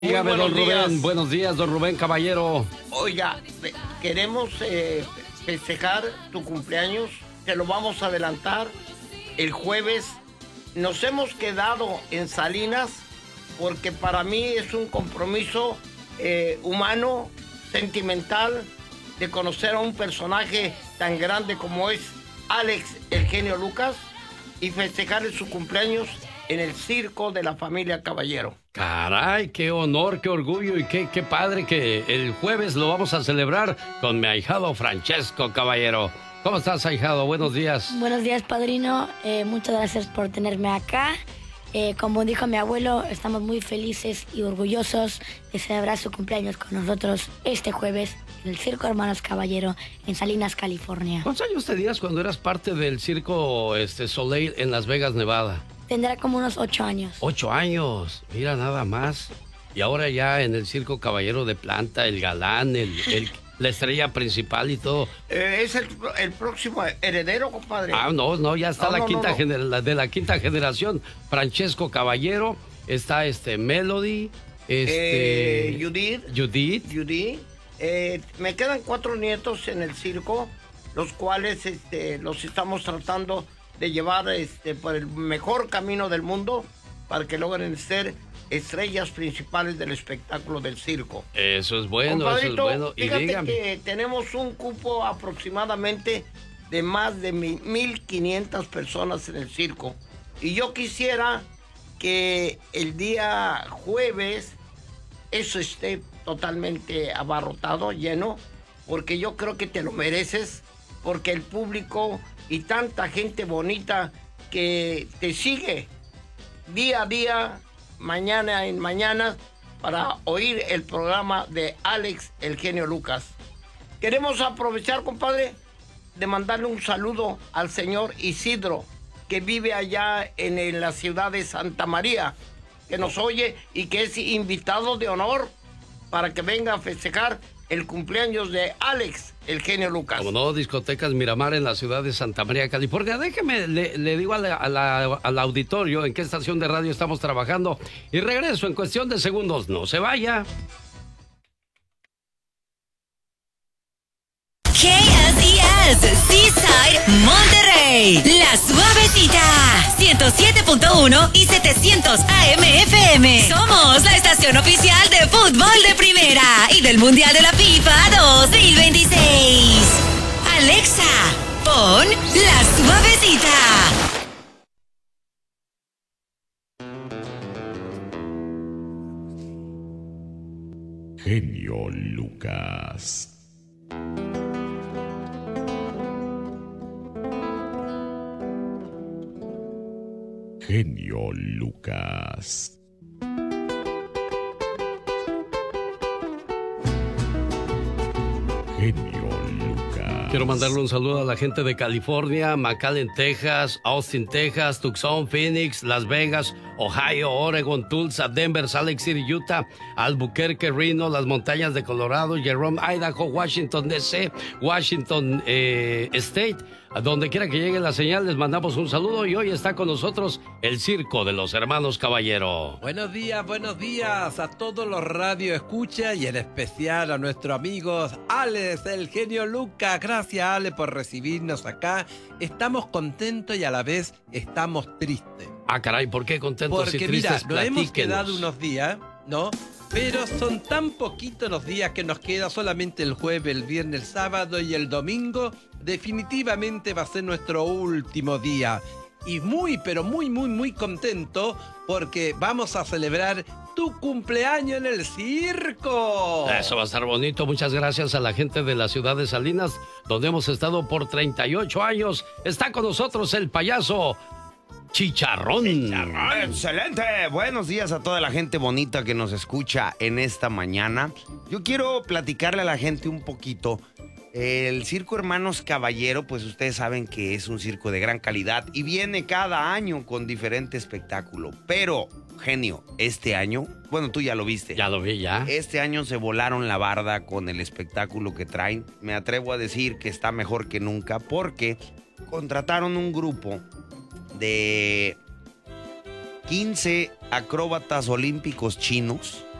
Dígame, don Rubén. Buenos días, don Rubén Caballero. Oiga, queremos festejar tu cumpleaños. Te lo vamos a adelantar el jueves. Nos hemos quedado en Salinas porque para mí es un compromiso humano, sentimental, de conocer a un personaje tan grande como es Alex el Genio Lucas y festejarle su cumpleaños en el circo de la familia Caballero. Caray, qué honor, qué orgullo y qué padre que el jueves lo vamos a celebrar con mi ahijado Francesco Caballero. ¿Cómo estás, ahijado? Buenos días. Buenos días, padrino. Muchas gracias por tenerme acá. Como dijo mi abuelo, estamos muy felices y orgullosos de celebrar su cumpleaños con nosotros este jueves en el Circo Hermanos Caballero en Salinas, California. ¿Cuántos años tenías cuando eras parte del circo Soleil en Las Vegas, Nevada? Tendrá como unos 8 años. 8 años, mira nada más. Y ahora ya en el Circo Caballero de Planta, el galán, la estrella principal y todo. Es el próximo heredero, compadre. No, ya está de la quinta generación. Francesco Caballero, está Melody, Judith. Me quedan 4 nietos en el circo, los cuales los estamos tratando de llevar por el mejor camino del mundo para que logren ser estrellas principales del espectáculo del circo. Eso es bueno, compadrito, eso es bueno. Y fíjate dígame que tenemos un cupo aproximadamente de más de 1,500 personas en el circo. Y yo quisiera que el día jueves eso esté totalmente abarrotado, lleno, porque yo creo que te lo mereces, porque el público y tanta gente bonita que te sigue día a día, mañana en mañana, para oír el programa de Alex el Genio Lucas. Queremos aprovechar, compadre, de mandarle un saludo al señor Isidro, que vive allá en la ciudad de Santa María, que nos oye y que es invitado de honor para que venga a festejar el cumpleaños de Alex el Genio Lucas. Como no, discotecas Miramar en la ciudad de Santa María, California. Déjeme, le digo al auditorio en qué estación de radio estamos trabajando y regreso en cuestión de segundos. No se vaya. KSES, Seaside, Monterrey. La Suavecita, 107.1 y 700 AM FM. Somos la estación oficial de fútbol de primera y del Mundial de la FIFA 2026. Alexa, pon La Suavecita. Genio Lucas. Genio Lucas. Genio Lucas. Quiero mandarle un saludo a la gente de California, McAllen, Texas, Austin, Texas, Tucson, Phoenix, Las Vegas, Ohio, Oregon, Tulsa, Denver, Salt Lake City, Utah, Albuquerque, Reno, las montañas de Colorado, Jerome, Idaho, Washington, D.C., Washington State. A donde quiera que llegue la señal, les mandamos un saludo y hoy está con nosotros el Circo de los Hermanos Caballero. Buenos días a todos los radio escucha y en especial a nuestros amigos Alex, el Genio Lucas. Gracias, Ale, por recibirnos acá. Estamos contentos y a la vez estamos tristes. Ah, caray, ¿por qué contentos y tristes? Porque mira, nos Platíquenos. hemos quedado unos días, ¿no? Pero son tan poquitos los días que nos queda, solamente el jueves, el viernes, el sábado y el domingo. Definitivamente va a ser nuestro último día. Y pero muy contento porque vamos a celebrar tu cumpleaños en el circo. Eso va a estar bonito. Muchas gracias a la gente de la ciudad de Salinas, donde hemos estado por 38 años. Está con nosotros el payaso Chicharrón. Excelente. Buenos días a toda la gente bonita que nos escucha en esta mañana. Yo quiero platicarle a la gente un poquito. El Circo Hermanos Caballero, pues ustedes saben que es un circo de gran calidad y viene cada año con diferente espectáculo. Pero, Genio, este año, bueno, tú ya lo viste. Ya lo vi, ya. Este año se volaron la barda con el espectáculo que traen. Me atrevo a decir que está mejor que nunca porque contrataron un grupo de 15 acróbatas olímpicos chinos